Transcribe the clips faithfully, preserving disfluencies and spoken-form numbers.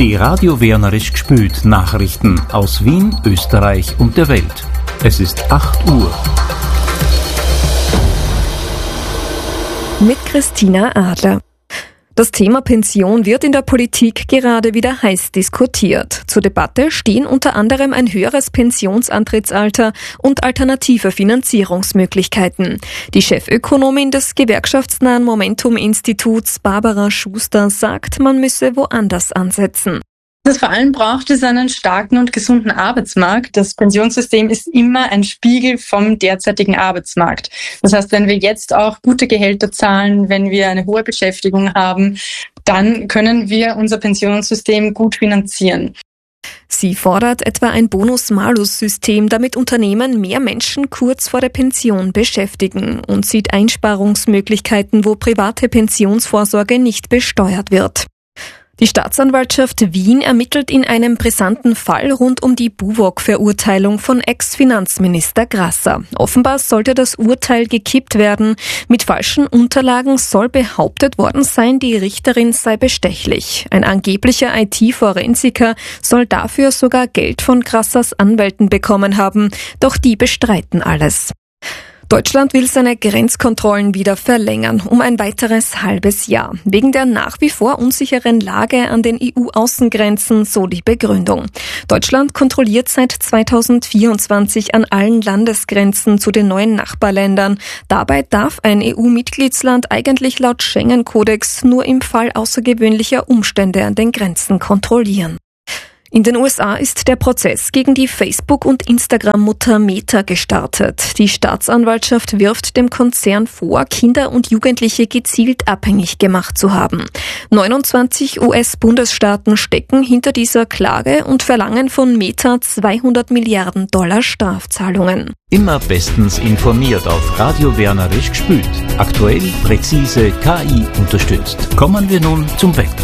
Die Radio Wernerisch gspült Nachrichten aus Wien, Österreich und der Welt. Es ist acht Uhr. Mit Christina Adler. Das Thema Pension wird in der Politik gerade wieder heiß diskutiert. Zur Debatte stehen unter anderem ein höheres Pensionsantrittsalter und alternative Finanzierungsmöglichkeiten. Die Chefökonomin des gewerkschaftsnahen Momentum-Instituts, Barbara Schuster, sagt, man müsse woanders ansetzen. Das vor allem braucht es einen starken und gesunden Arbeitsmarkt. Das Pensionssystem ist immer ein Spiegel vom derzeitigen Arbeitsmarkt. Das heißt, wenn wir jetzt auch gute Gehälter zahlen, wenn wir eine hohe Beschäftigung haben, dann können wir unser Pensionssystem gut finanzieren. Sie fordert etwa ein Bonus-Malus-System, damit Unternehmen mehr Menschen kurz vor der Pension beschäftigen, und sieht Einsparungsmöglichkeiten, wo private Pensionsvorsorge nicht besteuert wird. Die Staatsanwaltschaft Wien ermittelt in einem brisanten Fall rund um die Buwog-Verurteilung von Ex-Finanzminister Grasser. Offenbar sollte das Urteil gekippt werden. Mit falschen Unterlagen soll behauptet worden sein, die Richterin sei bestechlich. Ein angeblicher I T-Forensiker soll dafür sogar Geld von Grassers Anwälten bekommen haben. Doch die bestreiten alles. Deutschland will seine Grenzkontrollen wieder verlängern, um ein weiteres halbes Jahr. Wegen der nach wie vor unsicheren Lage an den E U-Außengrenzen, so die Begründung. Deutschland kontrolliert seit zweitausendvierundzwanzig an allen Landesgrenzen zu den neuen Nachbarländern. Dabei darf ein E U-Mitgliedsland eigentlich laut Schengen-Kodex nur im Fall außergewöhnlicher Umstände an den Grenzen kontrollieren. In den U S A ist der Prozess gegen die Facebook- und Instagram-Mutter Meta gestartet. Die Staatsanwaltschaft wirft dem Konzern vor, Kinder und Jugendliche gezielt abhängig gemacht zu haben. neunundzwanzig U S-Bundesstaaten stecken hinter dieser Klage und verlangen von Meta zweihundert Milliarden Dollar Strafzahlungen. Immer bestens informiert auf Radio Wernerisch gspült. Aktuell, präzise, K I unterstützt. Kommen wir nun zum Wetter.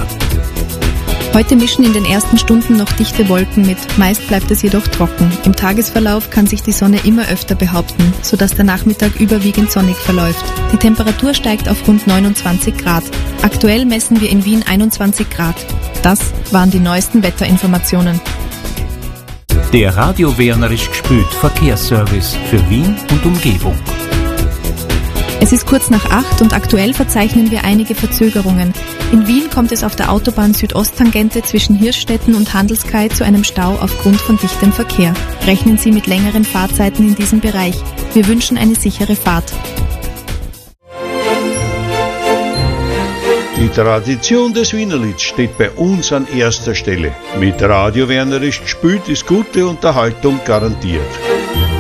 Heute mischen in den ersten Stunden noch dichte Wolken mit, meist bleibt es jedoch trocken. Im Tagesverlauf kann sich die Sonne immer öfter behaupten, sodass der Nachmittag überwiegend sonnig verläuft. Die Temperatur steigt auf rund neunundzwanzig Grad. Aktuell messen wir in Wien einundzwanzig Grad. Das waren die neuesten Wetterinformationen. Der Radio Wernerisch gspült Verkehrsservice für Wien und Umgebung. Es ist kurz nach acht und aktuell verzeichnen wir einige Verzögerungen. In Wien kommt es auf der Autobahn Südosttangente zwischen Hirschstetten und Handelskai zu einem Stau aufgrund von dichtem Verkehr. Rechnen Sie mit längeren Fahrzeiten in diesem Bereich. Wir wünschen eine sichere Fahrt. Die Tradition des Wienerlieds steht bei uns an erster Stelle. Mit Radio Wernerisch gspült ist gute Unterhaltung garantiert.